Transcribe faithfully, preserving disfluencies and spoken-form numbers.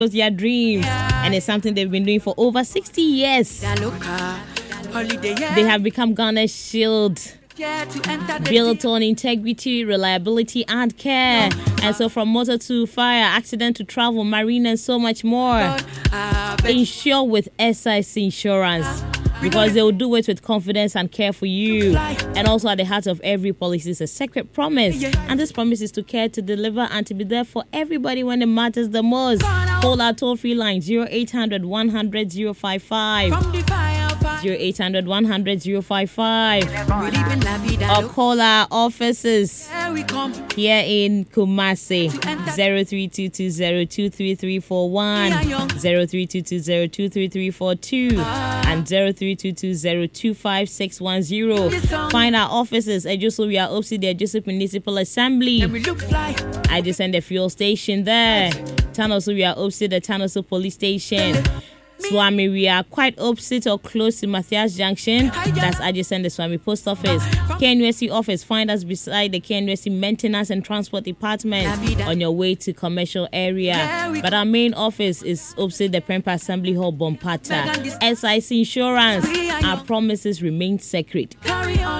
their dreams, and it's something they've been doing for over sixty years. They have become Ghana's shield, built on integrity, reliability, and care. And so from motor to fire, accident to travel, marine, and so much more. Insure with S I C Insurance, because they will do it with confidence and care for you. And also at the heart of every policy is a sacred promise. And this promise is to care, to deliver, and to be there for everybody when it matters the most. Call our toll-free line zero eight hundred, one hundred, zero five five. zero eight hundred, one hundred, zero five five. Or call our offices here in Kumasi, zero three two two zero two three three four one, zero three two two zero two three three four two, and zero three two two zero two five six one zero. Find our offices at Josuria Opsi, the Joseph Municipal Assembly. I just send the fuel station there. Tanosu, we are opposite the Tanosu Police Station. Swami, we are quite opposite or close to Matthias Junction. That's adjacent the Swami Post Office. K N U S C office, find us beside the K N U S C Maintenance and Transport Department on your way to commercial area. But our main office is opposite the Prempa Assembly Hall, Bompata. S I C Insurance, our promises remain sacred.